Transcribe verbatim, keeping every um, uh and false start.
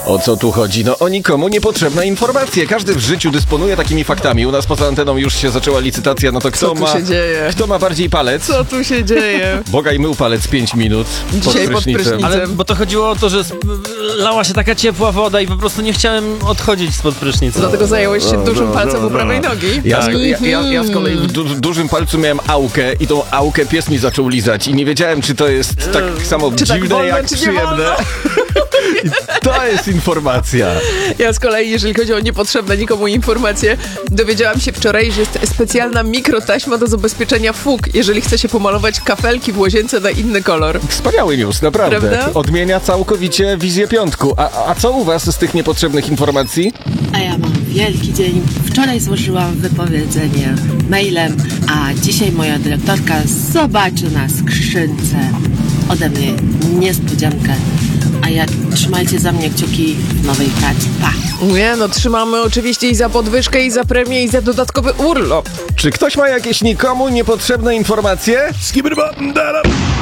O co tu chodzi? No o nikomu niepotrzebne informacje. Każdy w życiu dysponuje takimi faktami. U nas poza anteną już się zaczęła licytacja na to, kto Co tu ma, się dzieje? kto ma bardziej palec. Co tu się dzieje? Bogaj mył palec pięć minut Dzisiaj pod prysznicem. Ale bo to chodziło o to, że sp- lała się taka ciepła woda i po prostu nie chciałem odchodzić spod prysznica. Dlatego zająłeś się dużym palcem u prawej nogi. Ja, ja, ja, ja z kolei w du- dużym palcu miałem aukę i tą aukę pies mi zaczął lizać i nie wiedziałem, czy to jest tak samo Czy tak dziwne, wolno, jak czy nie przyjemne. wolno? I to jest informacja. Ja z kolei, jeżeli chodzi o niepotrzebne nikomu informacje, dowiedziałam się wczoraj, że jest specjalna mikrotaśma do zabezpieczenia fug, jeżeli chce się pomalować kafelki w łazience na inny kolor. Wspaniały news, naprawdę. Prawda? Odmienia całkowicie wizję piątku. A, a co u was z tych niepotrzebnych informacji? A ja mam wielki dzień. Wczoraj złożyłam wypowiedzenie mailem, a dzisiaj moja dyrektorka zobaczy na skrzynce ode mnie niespodziankę. A ja trzymajcie za mnie kciuki w nowej pracy. Pa! Nie, no trzymamy oczywiście i za podwyżkę, i za premię, i za dodatkowy urlop. Czy ktoś ma jakieś nikomu niepotrzebne informacje?